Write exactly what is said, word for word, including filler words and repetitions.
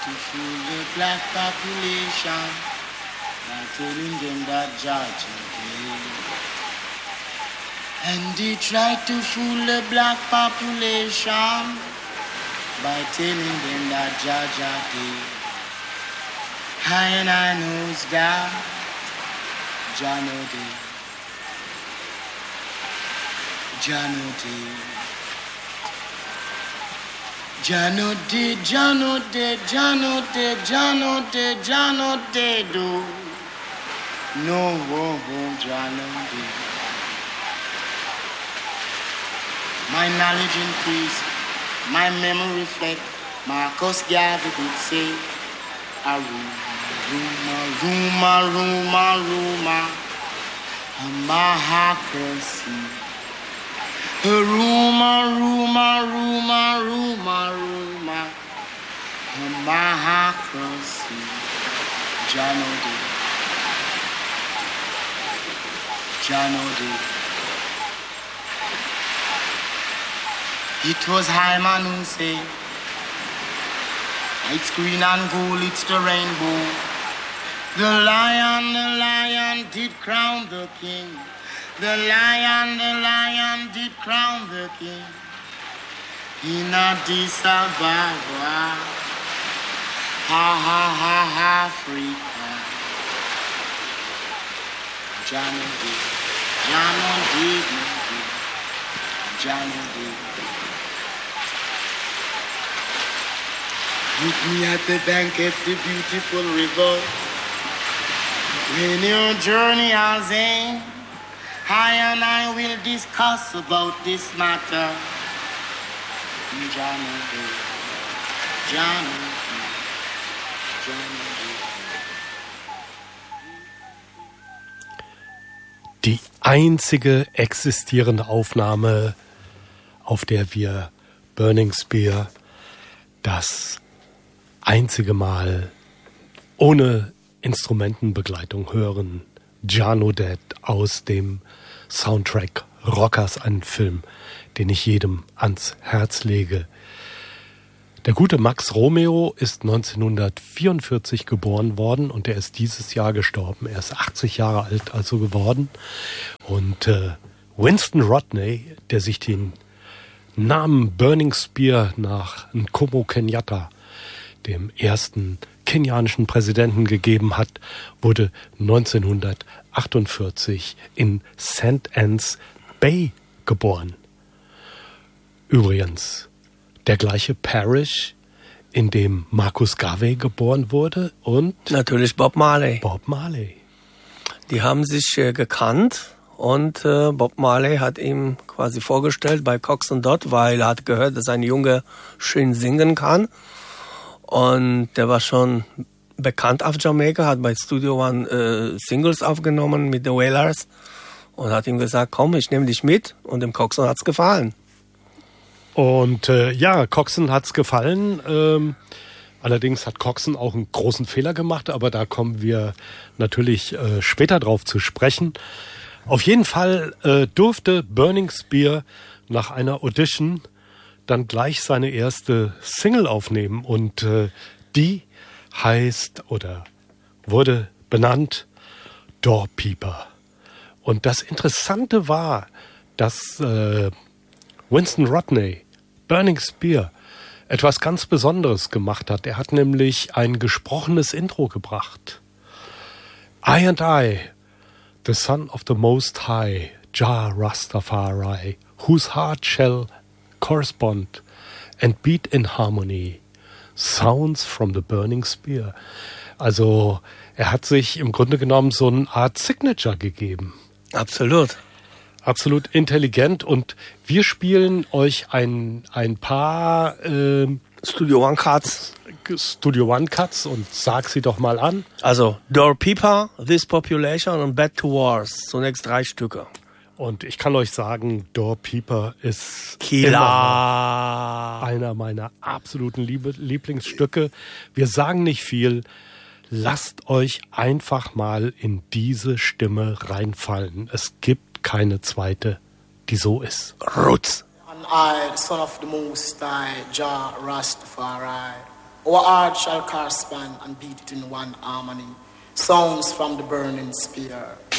to fool the black population by telling them that Georgia Day. And he tried to fool the black population by telling them that Georgia Day. I and I knows that Jano Day. Jano Day. Jano Day, Jano Day, Jano Day, Jano Day, Jano Day, do. No, oh, oh, Jano Day. My knowledge increase, my memory reflect. Marcus Garvey did say, a rumor, rumor, rumor, rumor, a mahacracy. A rumor, rumor, rumor, rumor, rumor, a mahacracy. Jano Day. Jano Day. It was Hyman who said, it's green and gold, it's the rainbow. The lion, the lion did crown the king. The lion, the lion did crown the king. In Addis Ababa, ha ha ha ha, Africa. Jano Day, Jano Day, Jano Day. Meet me at the bank of the beautiful river. When your journey has ended, I and I will discuss about this matter. Jano Day, Jano Day, Jano Day. Die einzige existierende Aufnahme, auf der wir Burning Spear das einzige Mal ohne Instrumentenbegleitung hören. Jano Day aus dem Soundtrack Rockers, ein Film, den ich jedem ans Herz lege. Der gute Max Romeo ist neunzehnhundertvierundvierzig geboren worden und er ist dieses Jahr gestorben. Er ist achtzig Jahre alt also geworden. Und äh, Winston Rodney, der sich den Namen Burning Spear nach Nkomo Kenyatta, dem ersten kenianischen Präsidenten, gegeben hat, wurde neunzehnhundertachtundvierzig in Saint Anne's Bay geboren. Übrigens der gleiche Parish, in dem Marcus Garvey geboren wurde und natürlich Bob Marley. Bob Marley. Die haben sich äh, gekannt und äh, Bob Marley hat ihm quasi vorgestellt bei Cox and Dot, weil er hat gehört, dass ein Junge schön singen kann. Und der war schon bekannt auf Jamaika, hat bei Studio One äh, Singles aufgenommen mit The Wailers und hat ihm gesagt, komm, ich nehme dich mit. Und dem Coxon hat's gefallen. Und äh, ja, Coxon hat's gefallen. Ähm, allerdings hat Coxon auch einen großen Fehler gemacht, aber da kommen wir natürlich äh, später drauf zu sprechen. Auf jeden Fall äh, durfte Burning Spear nach einer Audition dann gleich seine erste Single aufnehmen und äh, die heißt oder wurde benannt Doorpeeper. Und das Interessante war, dass äh, Winston Rodney, Burning Spear, etwas ganz Besonderes gemacht hat. Er hat nämlich ein gesprochenes Intro gebracht. I and I, the son of the Most High, Jah Rastafari, whose heart shall correspond and beat in harmony, sounds from the burning spear. Also er hat sich im Grunde genommen so eine Art Signature gegeben. Absolut. Absolut intelligent und wir spielen euch ein, ein paar äh, Studio One Cuts. Studio One Cuts und sag sie doch mal an. Also Doorpeeper, This Population und Bad to Wars. Zunächst drei Stücke. Und ich kann euch sagen, Doorpeeper ist Killer. Einer meiner absoluten Liebe- Lieblingsstücke. Wir sagen nicht viel. Lasst euch einfach mal in diese Stimme reinfallen. Es gibt keine zweite, die so ist. Roots. And I, the son of the Most High, Jah Rastafari, Our hearts shall correspond and beat it in one harmony. Sounds from the burning spear.